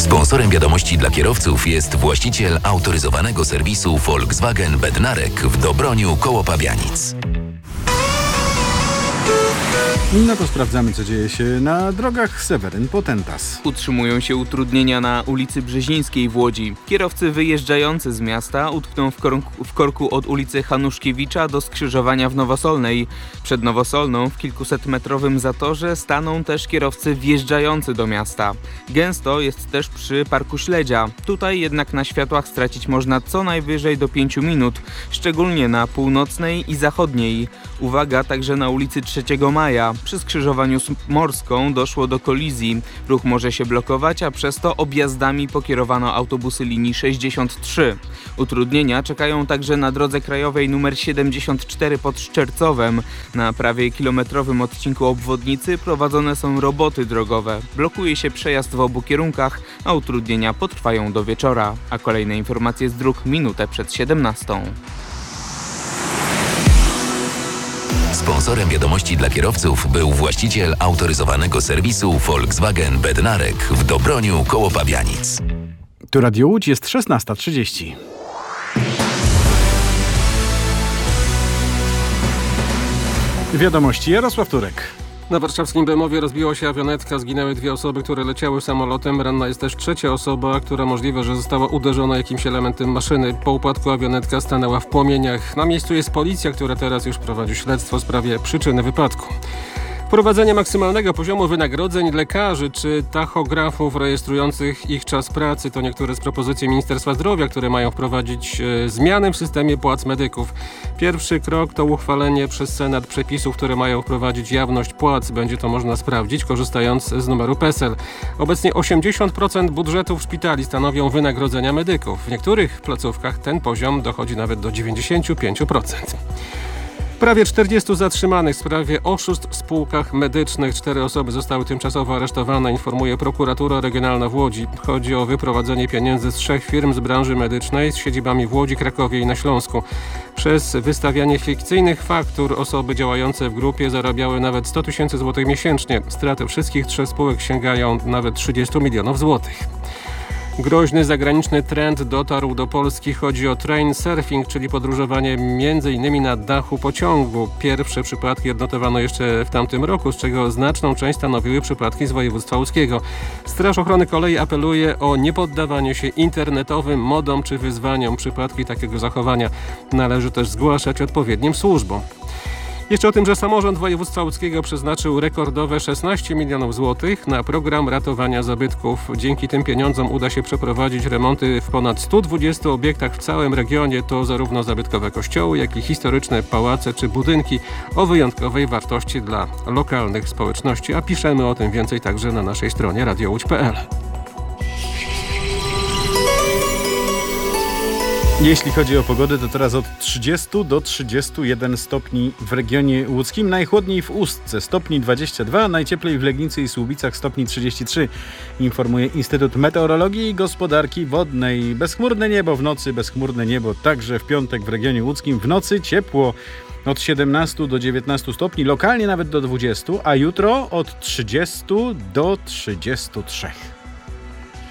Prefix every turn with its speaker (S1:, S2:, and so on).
S1: Sponsorem wiadomości dla kierowców jest właściciel autoryzowanego serwisu Volkswagen Bednarek w Dobroniu koło Pabianic.
S2: No to sprawdzamy, co dzieje się na drogach. Seweryn Potentas.
S3: Utrzymują się utrudnienia na ulicy Brzezińskiej w Łodzi. Kierowcy wyjeżdżający z miasta utkną w korku od ulicy Hanuszkiewicza do skrzyżowania w Nowosolnej. Przed Nowosolną w kilkusetmetrowym zatorze staną też kierowcy wjeżdżający do miasta. Gęsto jest też przy Parku Śledzia. Tutaj jednak na światłach stracić można co najwyżej do 5 minut, szczególnie na północnej i zachodniej. Uwaga także na ulicy 3 Maja. Przy skrzyżowaniu z Morską doszło do kolizji. Ruch może się blokować, a przez to objazdami pokierowano autobusy linii 63. Utrudnienia czekają także na drodze krajowej nr 74 pod Szczercowem. Na prawie kilometrowym odcinku obwodnicy prowadzone są roboty drogowe. Blokuje się przejazd w obu kierunkach, a utrudnienia potrwają do wieczora. A kolejne informacje z dróg minutę przed 17.
S1: Sponsorem wiadomości dla kierowców był właściciel autoryzowanego serwisu Volkswagen Bednarek w Dobroniu koło Pabianic.
S2: Tu Radio Łódź, jest 16:30. Wiadomości, Jarosław Turek.
S4: Na warszawskim Bemowie rozbiła się awionetka, zginęły 2 osoby, które leciały samolotem. Ranna jest też 3. osoba, która możliwe, że została uderzona jakimś elementem maszyny. Po upadku awionetka stanęła w płomieniach. Na miejscu jest policja, która teraz już prowadzi śledztwo w sprawie przyczyny wypadku. Wprowadzenie maksymalnego poziomu wynagrodzeń lekarzy czy tachografów rejestrujących ich czas pracy to niektóre z propozycji Ministerstwa Zdrowia, które mają wprowadzić zmiany w systemie płac medyków. Pierwszy krok to uchwalenie przez Senat przepisów, które mają wprowadzić jawność płac. Będzie to można sprawdzić, korzystając z numeru PESEL. Obecnie 80% budżetów szpitali stanowią wynagrodzenia medyków. W niektórych placówkach ten poziom dochodzi nawet do 95%. Prawie 40 zatrzymanych w sprawie oszustw w spółkach medycznych. 4 osoby zostały tymczasowo aresztowane, informuje prokuratura regionalna w Łodzi. Chodzi o wyprowadzenie pieniędzy z 3 firm z branży medycznej z siedzibami w Łodzi, Krakowie i na Śląsku. Przez wystawianie fikcyjnych faktur osoby działające w grupie zarabiały nawet 100 000 złotych miesięcznie. Straty wszystkich 3 spółek sięgają nawet 30 milionów złotych. Groźny zagraniczny trend dotarł do Polski. Chodzi o train surfing, czyli podróżowanie m.in. na dachu pociągu. Pierwsze przypadki odnotowano jeszcze w tamtym roku, z czego znaczną część stanowiły przypadki z województwa łódzkiego. Straż Ochrony Kolei apeluje o niepoddawanie się internetowym modom czy wyzwaniom. Przypadki takiego zachowania należy też zgłaszać odpowiednim służbom. Jeszcze o tym, że samorząd województwa łódzkiego przeznaczył rekordowe 16 milionów złotych na program ratowania zabytków. Dzięki tym pieniądzom uda się przeprowadzić remonty w ponad 120 obiektach w całym regionie. To zarówno zabytkowe kościoły, jak i historyczne pałace czy budynki o wyjątkowej wartości dla lokalnych społeczności. A piszemy o tym więcej także na naszej stronie radiołódź.pl.
S2: Jeśli chodzi o pogodę, to teraz od 30 do 31 stopni w regionie łódzkim. Najchłodniej w Ustce stopni 22, najcieplej w Legnicy i Słubicach stopni 33. Informuje Instytut Meteorologii i Gospodarki Wodnej. Bezchmurne niebo w nocy, bezchmurne niebo także w piątek w regionie łódzkim. W nocy ciepło od 17 do 19 stopni, lokalnie nawet do 20, a jutro od 30 do 33.